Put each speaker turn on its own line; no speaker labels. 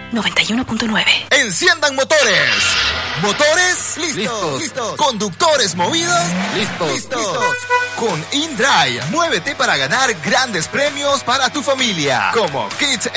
91.9.
Enciendan motores. Motores, listos. Conductores movidos, listos. Con InDrive, muévete para ganar grandes premios para tu familia, como kits